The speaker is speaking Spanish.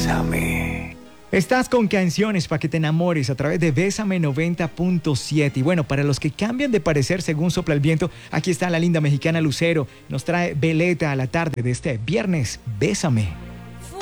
Bésame. Estás con canciones para que te enamores a través de Bésame 90.7. Y bueno, para los que cambian de parecer según sopla el viento, aquí está la linda mexicana Lucero. Nos trae Veleta a la tarde de este viernes. Bésame.